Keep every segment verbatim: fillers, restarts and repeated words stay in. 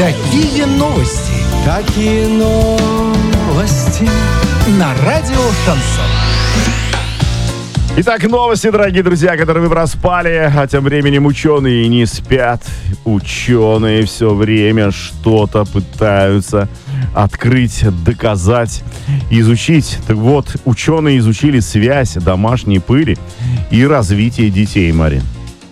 Какие новости? Какие новости? На радио Шансон. Итак, новости, дорогие друзья, которые вы проспали, а тем временем ученые не спят. Ученые все время что-то пытаются открыть, доказать, изучить. Так вот, ученые изучили связь домашней пыли и развития детей, Марин.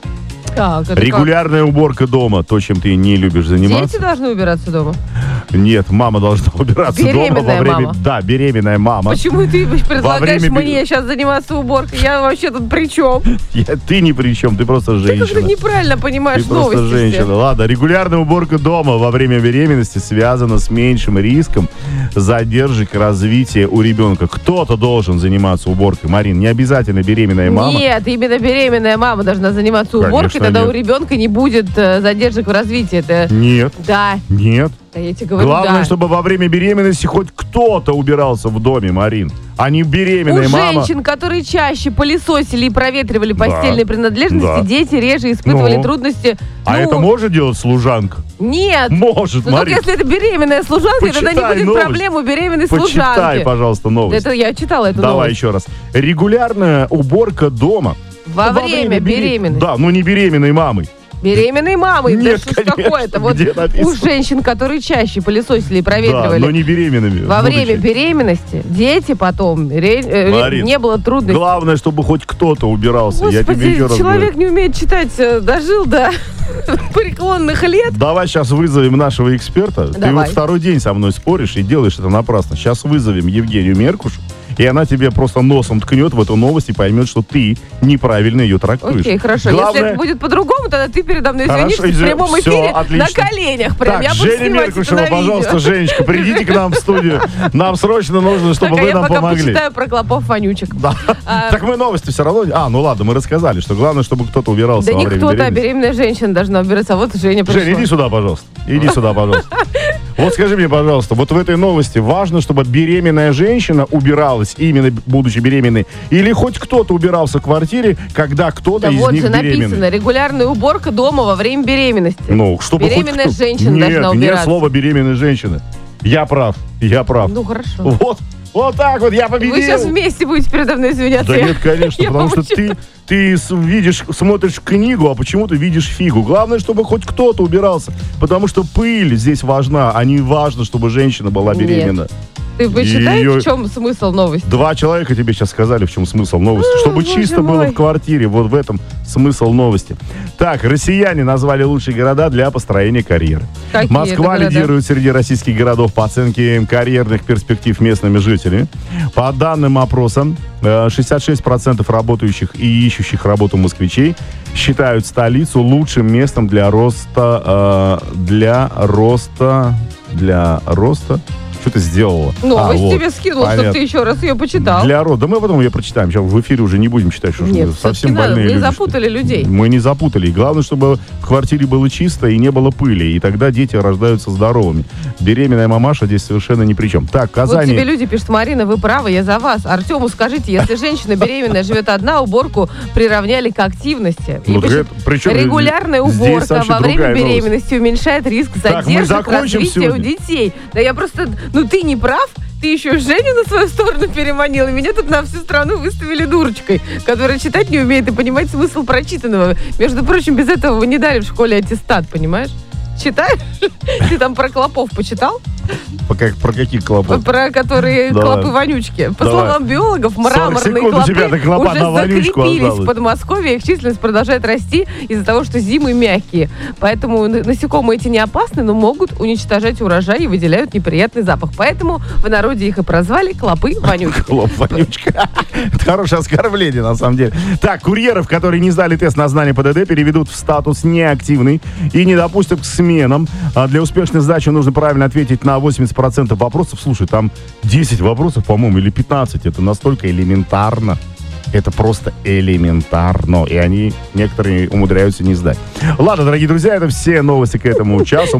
Так, это Регулярная как? уборка дома, то, чем ты не любишь заниматься. Дети должны убираться дома? Нет, мама должна убираться беременная дома во время... Мама. Да, беременная мама. Почему ты предлагаешь время... мне сейчас заниматься уборкой? Я вообще тут при чем? Я, ты ни при чем, ты просто женщина. Ты как-то неправильно понимаешь ты новости. Ты просто женщина. Все. Ладно, регулярная уборка дома во время беременности связана с меньшим риском задержек развития у ребенка. Кто-то должен заниматься уборкой. Марин, не обязательно беременная мама. Нет, именно беременная мама должна заниматься уборкой, Конечно, тогда нет. у ребенка не будет э, задержек в развитии. Это... Нет. Да. Нет. Да, я тебе говорю, Главное, да. чтобы во время беременности хоть кто-то убирался в доме, Марин, а не беременная у мама. У женщин, которые чаще пылесосили и проветривали постельные да. принадлежности, да. дети реже испытывали ну. трудности. А ну, это может делать служанка? Нет. Может, ну, Марин. только если это беременная служанка, Почитай тогда не будет новость. проблем у беременной Почитай, служанки. Почитай, пожалуйста, новость. Это я читала эту Давай новость. еще раз. Регулярная уборка дома. Во, Во время, время беременности. Да, но не беременной мамой. Беременной мамой? Нет, да что ж такое-то? Вот у женщин, которые чаще пылесосили и проветривали. Да, но не беременными. Во время беременности дети потом, ре, Марин, не было трудностей. Главное, чтобы хоть кто-то убирался. Господи, я тебе еще раз человек говорю. не умеет читать, дожил до преклонных лет. Давай сейчас вызовем нашего эксперта. Давай. Ты вот второй день со мной споришь и делаешь это напрасно. Сейчас вызовем Евгению Меркушу. И она тебе просто носом ткнет в эту новость и поймет, что ты неправильно ее трактуешь. Окей, хорошо. Главное... Если это будет по-другому, тогда ты передо мной извинишься Хорошо, в прямом все, эфире отлично. на коленях. Прям. Так, я буду Женя Меркушева, пожалуйста, Женечка, придите к нам в студию. Нам срочно нужно, чтобы так, вы а нам я пока помогли. почитаю про клопов вонючек. Да. А... Так мы новости все равно... А, ну ладно, мы рассказали, что главное, чтобы кто-то убирался да во время беременности. Да не кто-то, а беременности. беременная женщина должна убираться. А вот Женя пришла. Женя, иди сюда, пожалуйста. Иди сюда, пожалуйста. Вот скажи мне, пожалуйста, вот в этой новости важно, чтобы беременная женщина убиралась, именно будучи беременной, или хоть кто-то убирался в квартире, когда кто-то да из вот них же беременный. написано, регулярная уборка дома во время беременности. Ну, чтобы беременная хоть... женщина нет, должна убираться. Нет слова беременная женщина. Я прав, я прав. Ну, хорошо. Вот, вот так вот я победил. Вы сейчас вместе будете передо мной извиняться. Да нет, конечно, я потому что ты, ты видишь, смотришь книгу, а почему-то видишь фигу. Главное, чтобы хоть кто-то убирался, потому что пыль здесь важна, а не важно, чтобы женщина была беременна. Нет. Ты почитай, Ее... в чем смысл новости. Два человека тебе сейчас сказали, в чем смысл новости. А, чтобы боже чисто мой. было в квартире. Вот в этом смысл новости. Так, россияне назвали лучшие города для построения карьеры. Какие Москва это города? лидирует среди российских городов по оценке карьерных перспектив местными жителями. По данным опроса, шестьдесят шесть процентов работающих и ищущих работу москвичей считают столицу лучшим местом для роста, для роста, для роста. Что ты сделала? Новость а, вот. тебе скинула, Понятно. чтобы ты еще раз ее почитал. Для рода. Да мы потом ее прочитаем. Сейчас в эфире уже не будем читать, что Нет, мы совсем надо. больные Вы люди. запутали что... людей. Мы не запутали. И главное, чтобы в квартире было чисто и не было пыли. И тогда дети рождаются здоровыми. Беременная мамаша здесь совершенно ни при чем. Так, Казани... Вот тебе люди пишут: Марина, вы правы, я за вас. Артему скажите, если женщина беременная живет одна, уборку приравняли к активности. И Ну, пишет, это, причем регулярная уборка во время беременности уменьшает риск задержек развития у детей. Да я просто... Ну ты не прав. Ты еще Женю на свою сторону переманил, и меня тут на всю страну выставили дурочкой, которая читать не умеет и понимать смысл прочитанного. Между прочим, без этого вы не дали в школе аттестат, понимаешь? Читаешь? Ты там про клопов почитал? По как, про какие клопы? Про которые Давай. клопы-вонючки. По Давай. словам биологов, мраморные секунд у тебя до клопы клопа уже на вонючку закрепились осталось. в Подмосковье. Их численность продолжает расти из-за того, что зимы мягкие. Поэтому насекомые эти не опасны, но могут уничтожать урожай и выделяют неприятный запах. Поэтому в народе их и прозвали клопы-вонючки. Клоп-вонючка. Это хорошее оскорбление, на самом деле. Так, курьеров, которые не сдали тест на знание ПДД, переведут в статус неактивный и не допустят к сменам. А для успешной сдачи нужно правильно ответить на восемьдесят процентов вопросов. Слушай, там десять вопросов, по-моему, или пятнадцать. Это настолько элементарно. Это просто элементарно. И они, некоторые, умудряются не сдать. Ладно, дорогие друзья, это все новости к этому часу. По-моему,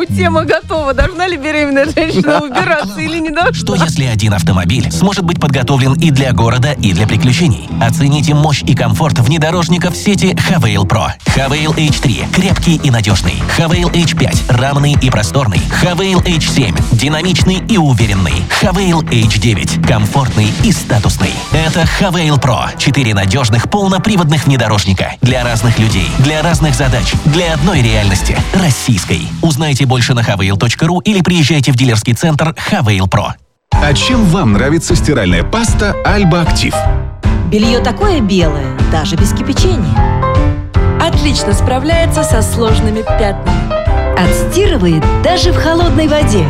по-моему, тема готова. Должна ли беременная женщина убираться или не должна? Что если один автомобиль сможет быть подготовлен и для города, и для приключений? Оцените мощь и комфорт внедорожников сети Хавейл Про. Хавейл эйч три – крепкий и надежный. Хавейл эйч пять – равный и просторный. Хавейл эйч семь – динамичный и уверенный. Хавейл эйч девять – комфортный и статусный. Это Хавейл Про. Четыре надежных полноприводных внедорожника. Для разных людей, для разных задач, для одной реальности – российской. Узнайте больше на хавейл точка ру или приезжайте в дилерский центр Хавейл Про. А чем вам нравится стиральная паста Альба Актив? Белье такое белое, даже без кипячения. Отлично справляется со сложными пятнами. Отстирывает даже в холодной воде.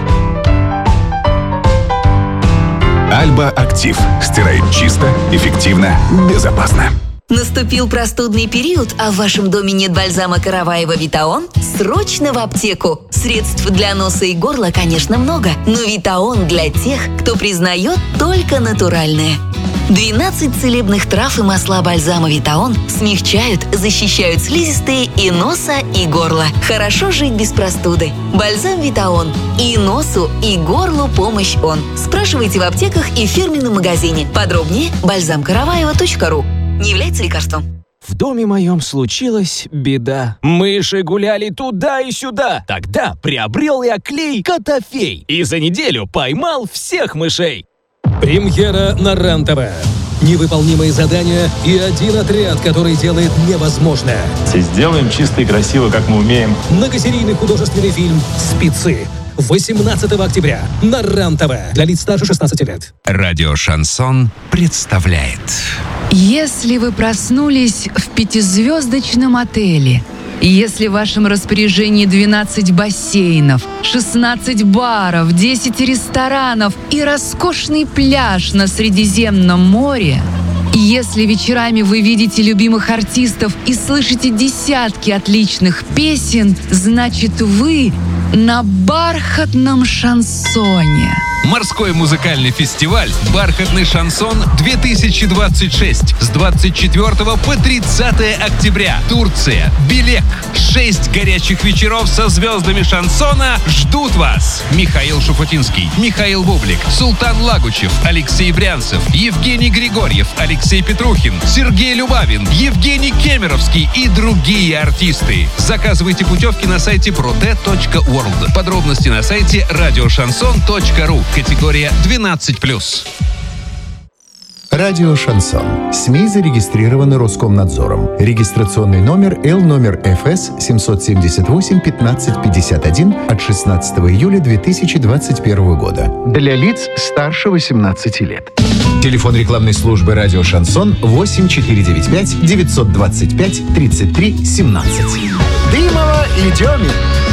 Альба Актив. Стирает чисто, эффективно, безопасно. Наступил простудный период, а в вашем доме нет бальзама Караваева Витаон? Срочно в аптеку! Средств для носа и горла, конечно, много, но Витаон для тех, кто признает только натуральное. двенадцать целебных трав и масла бальзама Витаон смягчают, защищают слизистые и носа, и горла. Хорошо жить без простуды. Бальзам Витаон. И носу, и горлу помощь он. Спрашивайте в аптеках и в фирменном магазине. Подробнее бальзам караваева точка ру. Не является лекарством. В доме моем случилась беда. Мыши гуляли туда и сюда. Тогда приобрел я клей Котофей. И за неделю поймал всех мышей. Премьера на РЕН-ТВ. Невыполнимые задания и один отряд, который делает невозможное. Сделаем чисто и красиво, как мы умеем. Многосерийный художественный фильм «Спецы». восемнадцатого октября на РЕН-ТВ. Для лиц старше шестнадцати лет. Радио «Шансон» представляет. Если вы проснулись в пятизвездочном отеле, если в вашем распоряжении двенадцать бассейнов, шестнадцать баров, десять ресторанов и роскошный пляж на Средиземном море, если вечерами вы видите любимых артистов и слышите десятки отличных песен, значит, вы на бархатном шансоне. Морской музыкальный фестиваль «Бархатный шансон-две тысячи двадцать шесть» с двадцать четвёртого по тридцатое октября. Турция, Белек. Шесть горячих вечеров со звездами шансона ждут вас. Михаил Шуфутинский, Михаил Бублик, Султан Лагучев, Алексей Брянцев, Евгений Григорьев, Алексей Петрухин, Сергей Любавин, Евгений Кемеровский и другие артисты. Заказывайте путевки на сайте проте точка ворлд. Подробности на сайте радио шансон точка ру. Категория двенадцать плюс. Радио «Шансон». СМИ зарегистрированы Роскомнадзором. Регистрационный номер Л номер эф эс семьсот семьдесят восемь пятнадцать пятьдесят один от шестнадцатого июля две тысячи двадцать первого года. Для лиц старше восемнадцати лет. Телефон рекламной службы «Радио Шансон» восемь четыре девять пять девятьсот двадцать пять тридцать три семнадцать. Дымова и Демин.